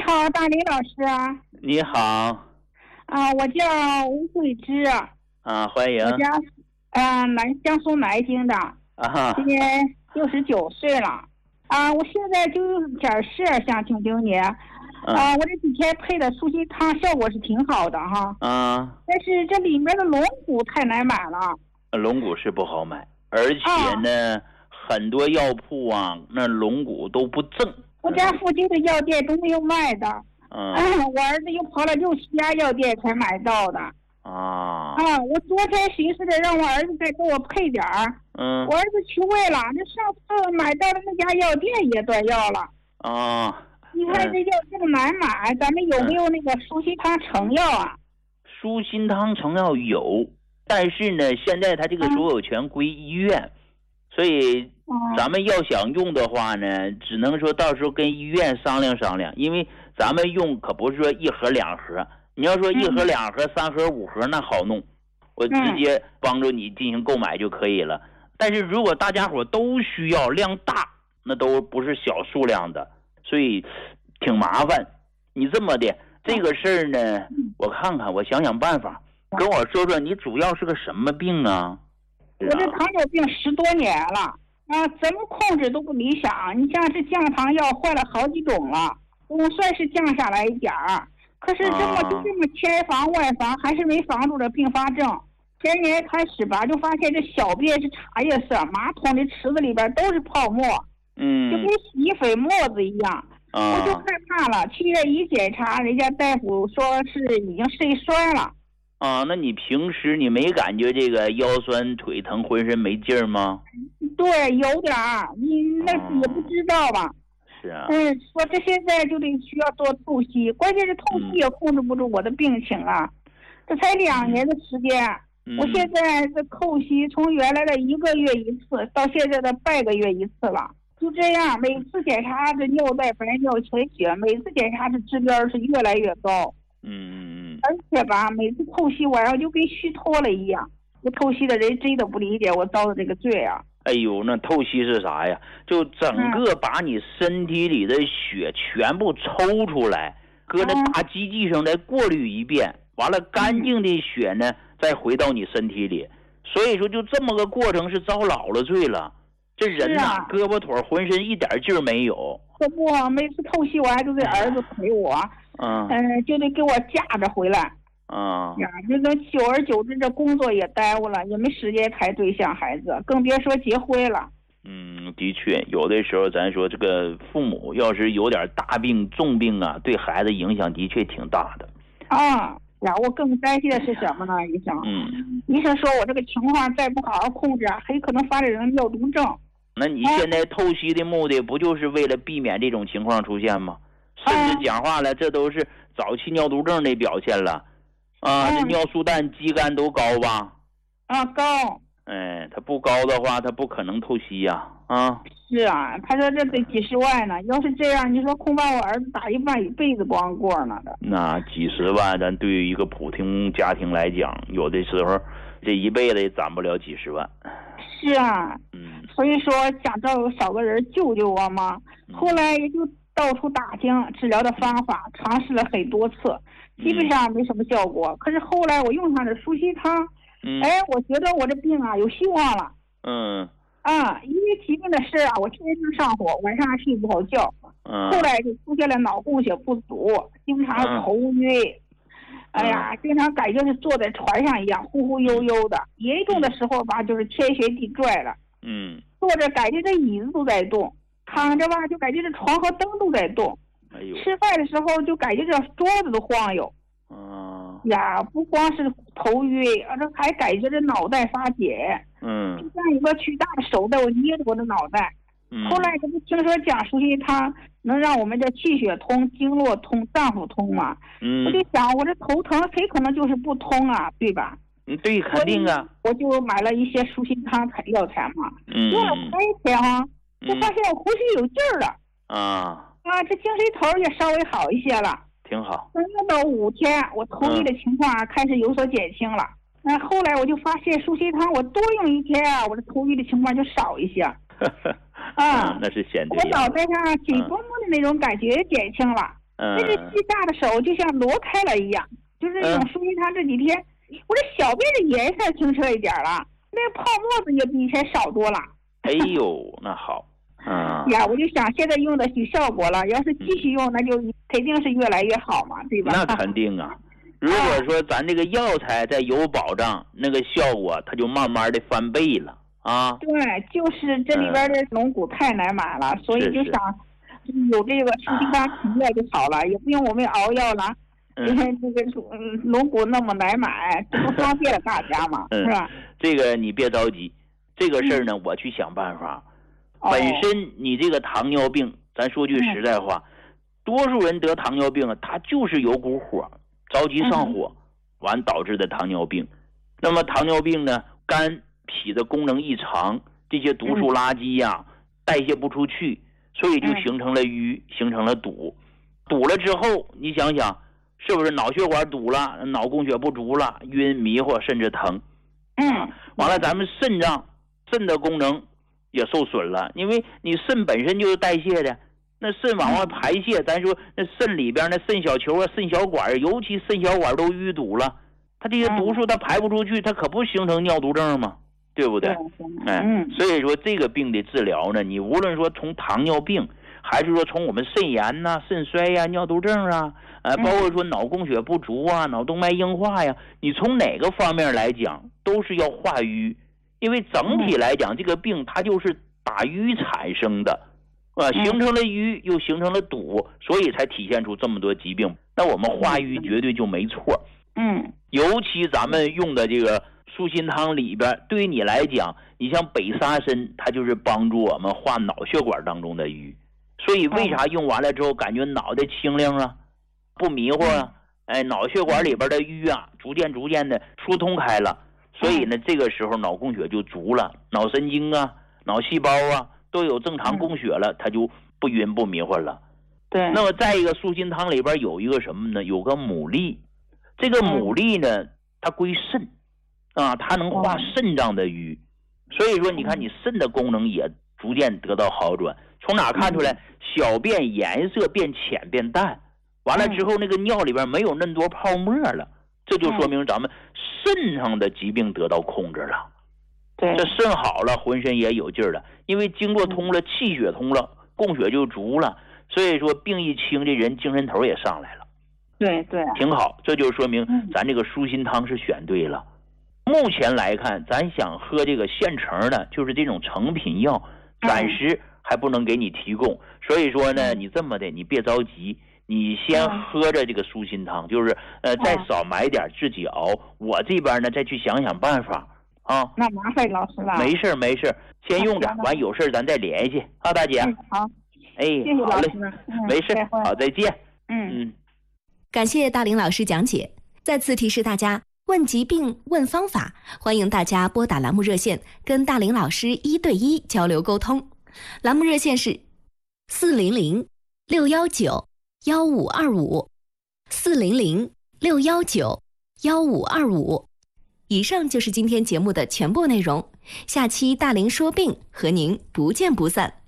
好，大林老师啊。 你好。 我叫吴慧芝。 欢迎。 我家江苏南京的。今年69岁了。我现在就有点事儿想听听你。我这几天配的舒心汤效果是挺好的哈。但是这里面的龙骨太难买了。 龙骨是不好买，而且呢，很多药铺那龙骨都不正。 我家附近的药店都没有卖的。我儿子又跑了60家药店才买到的。我昨天寻思着让我儿子再给我配点儿。我儿子去问了，那上次买到的那家药店也断药了。你看这药这么难买，咱们有没有那个舒心汤成药啊？ 舒心汤成药有，但是呢，现在它这个所有权归医院，所以咱们要想用的话呢，只能说到时候跟医院商量商量，因为咱们用可不是说1盒2盒，你要说1盒2盒3盒5盒那好弄，我直接帮助你进行购买就可以了。但是如果大家伙都需要量大，那都不是小数量的，所以挺麻烦。你这么的这个事儿呢，我看看，我想想办法。跟我说说你主要是个什么病啊？ 我这糖尿病10多年了，怎么控制都不理想。你像这降糖药换了好几种了，总算是降下来一点儿，可是这么千防万防，还是没防住这并发症。前年开始吧，就发现这小便是茶叶色，马桶的池子里边都是泡沫，就跟洗衣粉沫子一样。我就害怕了，去医院一检查，人家大夫说是已经肾衰了。 那你平时你没感觉这个腰酸腿疼浑身没劲儿吗？ 对，有点儿，你那也不知道吧。 是啊。 说这现在就得需要做透析，关键是透析也控制不住我的病情啊。这才2年的时间，我现在这透析从原来的1个月一次到现在的半个月一次了。就这样，每次检查这尿袋白尿全血，每次检查这指标是越来越高。而且吧，每次透析晚上就跟虚脱了一样。这透析的人真的不理解我遭的这个罪啊！ 哎呦，那透析是啥呀？就整个把你身体里的血全部抽出来，搁着大机器上再过滤一遍，完了干净的血呢再回到你身体里。所以说就这么个过程是遭老了罪了。这人呐，胳膊腿浑身一点劲儿没有。 可不，每次透析完就得儿子陪我，就得给我架着回来。这个久而久之，这工作也耽误了，也没时间谈对象孩子，更别说结婚了。 的确，有的时候咱说这个父母要是有点大病重病啊，对孩子影响的确挺大的。 我更担心的是什么呢？医生，医生说我这个情况再不好好控制，很可能发展成尿毒症。 那你现在透析的目的不就是为了避免这种情况出现吗？甚至讲话了，这都是早期尿毒症的表现了。这尿素氮肌酐都高吧？ 高。 他不高的话，他不可能透析呀。 是啊，他说这得几十万呢。要是这样，你说恐怕我儿子打一辈子光棍呢的。那几十万，咱对于一个普通家庭来讲，有的时候这一辈子也攒不了几十万。 是啊。所以说想找个人救救我嘛。后来也就到处打听治疗的方法，尝试了很多次，基本上没什么效果。可是后来我用上这舒心汤，我觉得我这病有希望了。因为疾病的事我天天上火，晚上还睡不好觉。后来就出现了脑供血不足，经常头晕。经常感觉是坐在船上一样，忽忽悠悠的。严重的时候吧，就是天旋地转了。坐着感觉这椅子都在动，躺着吧就感觉这床和灯都在动。吃饭的时候就感觉这桌子都晃悠。不光是头晕，这还感觉这脑袋发紧。就像有个巨大的手在我捏着我的脑袋。后来这不听说讲舒心汤能让我们这气血通、经络通、脏腑通嘛？我就想我这头疼很可能就是不通啊，对吧？ 对，肯定啊。 我就买了一些舒心汤药材嘛，用了3天就发现我浑身有劲儿了。这精神头也稍微好一些了。 挺好。 用到5天，我头晕的情况开始有所减轻了。后来我就发现舒心汤我多用1天我的头晕的情况就少一些。 那是显著。 我脑袋上紧绷绷的那种感觉也减轻了。 那个气炸的手就像挪开了一样，就是用舒心汤这几天，我这小便的颜色清澈一点了，那个泡沫子也比以前少多了。 哎呦，那好。 呀，我就想现在用的有效果了，要是继续用，那就肯定是越来越好嘛，对吧？ 那肯定啊。如果说咱这个药材再有保障，那个效果它就慢慢的翻倍了啊。 对，就是这里边的龙骨太难买了，所以就想有这个舒心汤提炼就好了，也不用我们熬药了。这个龙骨那么难买，这不方便了大家嘛，是吧？ 这个你别着急，这个事儿呢，我去想办法。本身你这个糖尿病，咱说句实在话，多数人得糖尿病啊，他就是有股火，着急上火，完导致的糖尿病。那么糖尿病呢，肝脾的功能异常，这些毒素垃圾呀，代谢不出去，所以就形成了瘀，形成了堵。堵了之后，你想想，是不是脑血管堵了，脑供血不足了，晕迷糊甚至疼？完了，咱们肾脏，肾的功能也受损了，因为你肾本身就是代谢的，那肾往外排泄，咱说那肾里边那肾小球啊、肾小管，尤其肾小管都淤堵了，它这些毒素它排不出去，它可不形成尿毒症吗？对不对？所以说这个病的治疗呢，你无论说从糖尿病，还是说从我们肾炎呐、肾衰呀、尿毒症啊，包括说脑供血不足啊、脑动脉硬化呀，你从哪个方面来讲，都是要化瘀。因为整体来讲，这个病它就是打瘀产生的，形成了瘀又形成了堵，所以才体现出这么多疾病。那我们化瘀绝对就没错。尤其咱们用的这个舒心汤里边，对于你来讲，你像北沙参，它就是帮助我们化脑血管当中的瘀。所以为啥用完了之后感觉脑袋清亮啊，不迷糊啊？脑血管里边的瘀啊，逐渐的疏通开了。所以呢，这个时候脑供血就足了，脑神经啊、脑细胞啊都有正常供血了，它就不晕不迷糊了。 对。 那么再一个，舒心汤里边有一个什么呢？有个牡蛎，这个牡蛎呢，它归肾啊，它能化肾脏的瘀。所以说，你看你肾的功能也逐渐得到好转。从哪看出来？小便颜色变浅变淡，完了之后那个尿里边没有那么多泡沫了。这就说明咱们肾上的疾病得到控制了。 对， 这肾好了，浑身也有劲儿了，因为经络通了，气血通了，供血就足了，所以说病一轻，这人精神头也上来了。 对， 挺好。这就说明咱这个舒心汤是选对了。目前来看，咱想喝这个现成的，就是这种成品药，暂时还不能给你提供。所以说呢，你这么的，你别着急。你先喝着这个舒心汤，就是再少买点自己熬。我这边呢再去想办法啊。 那麻烦老师了。 没事，先用着，完有事咱再联系啊，大姐。 好。谢谢老师。 没事，好，再见。 感谢大林老师讲解。再次提示大家，问疾病问方法，欢迎大家拨打栏目热线，跟大林老师1对1交流沟通。栏目热线是400-619-1525，400-619-1525。以上就是今天节目的全部内容，下期大林说病和您不见不散。